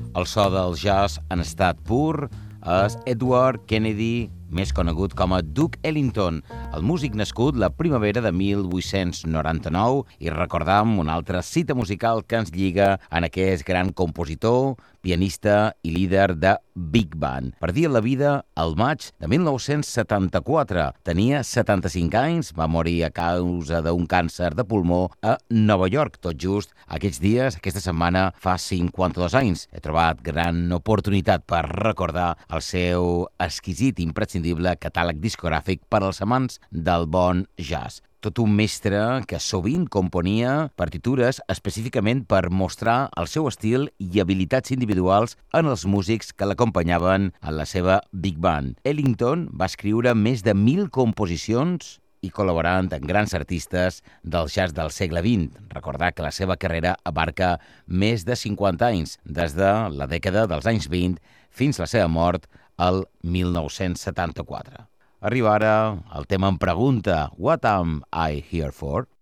El so del jazz en estat pur és Edward Kennedy, més conegut com a Duke Ellington, el músic nascut la primavera de 1899, i recordam una altra cita musical que ens lliga en aquest gran compositor, pianista i líder de Big Band. Perdia la vida al maig de 1974. Tenia 75 anys, va morir a causa d'un càncer de pulmó a Nova York, tot just aquests dies, aquesta setmana, fa 52 anys. He trobat gran oportunitat per recordar el seu exquisit, imprescindible catàleg discogràfic per als amants del bon jazz. Tot un mestre que sovint componia partitures específicament per mostrar el seu estil i habilitats individuals en els músics que l'acompanyaven en la seva Big Band. Ellington va escriure més de 1.000 composicions i col·laborant amb grans artistes del jazz del segle XX. Recordar que la seva carrera abarca més de 50 anys, des de la dècada dels anys 20 fins a la seva mort el 1974. Arriba ara el tema en pregunta, What am I here for?